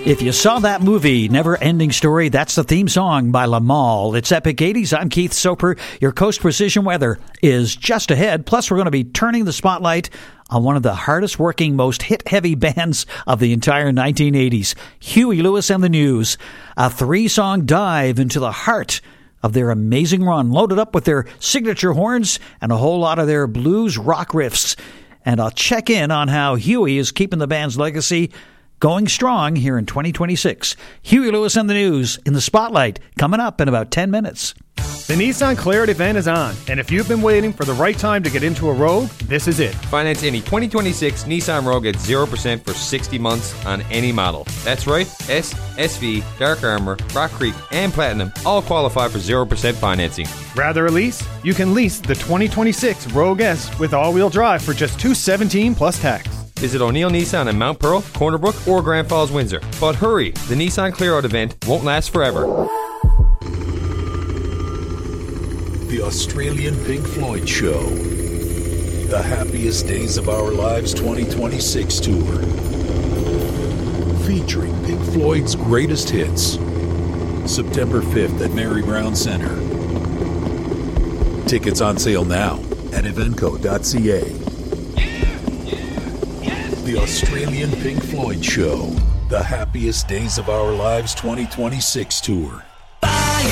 If you saw that movie, Never Ending Story, that's the theme song by Lamal. It's Epic 80s. I'm Keith Soper. Your Coast Precision weather is just ahead. Plus, we're going to be turning the spotlight on one of the hardest working, most hit-heavy bands of the entire 1980s, Huey Lewis and the News. A 3-song dive into the heart of their amazing run, loaded up with their signature horns and a whole lot of their blues rock riffs. And I'll check in on how Huey is keeping the band's legacy going strong here in 2026. Huey Lewis and the News in the spotlight coming up in about 10 minutes. The Nissan Clarity event is on, and if you've been waiting for the right time to get into a Rogue, this is it. Finance any 2026 Nissan Rogue at 0% for 60 months on any model. That's right, S, SV, Dark Armor, Rock Creek, and Platinum all qualify for 0% financing. Rather a lease? You can lease the 2026 Rogue S with all-wheel drive for just $217 plus tax. Visit O'Neill Nissan in Mount Pearl, Corner Brook, or Grand Falls, Windsor. But hurry, the Nissan Clear Out event won't last forever. The Australian Pink Floyd Show. The Happiest Days of Our Lives 2026 Tour. Featuring Pink Floyd's greatest hits. September 5th at Mary Brown Center. Tickets on sale now at evenco.ca. The Australian Pink Floyd Show. The Happiest Days of Our Lives 2026 Tour.